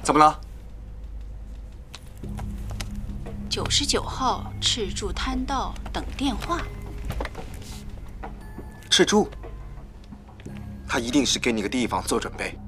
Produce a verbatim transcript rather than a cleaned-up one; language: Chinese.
怎么了？ 九十九号赤柱摊道等电话。 赤柱，他一定是给你个地方做准备。